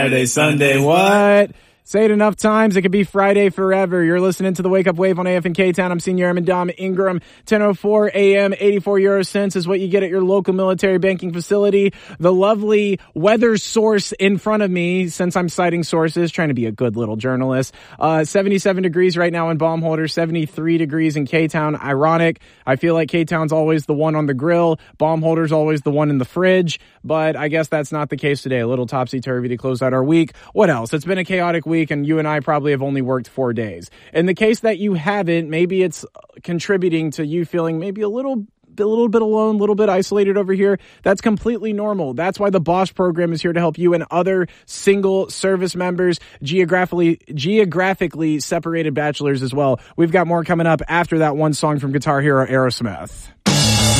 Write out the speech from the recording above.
Saturday, Sunday, what? Say it enough times, it could be Friday forever. You're listening to the Wake Up Wave on AF and K-Town. I'm Senior Airman Dom Ingram. 10:04 a.m., 84 euro cents is what you get at your local military banking facility. The lovely weather source in front of me, since I'm citing sources, trying to be a good little journalist. 77 degrees right now in Baumholder, 73 degrees in K-Town. Ironic. I feel like K-Town's always the one on the grill. Baumholder's always the one in the fridge. But I guess that's not the case today. A little topsy-turvy to close out our week. What else? It's been a chaotic week, and you and I probably have only worked 4 days. In the case that you haven't, maybe it's contributing to you feeling maybe a little bit alone, a little bit isolated over here. That's completely normal. That's why the BOSH program is here to help you and other single service members, geographically separated bachelors as well. We've got more coming up after that one song from Guitar Hero Aerosmith.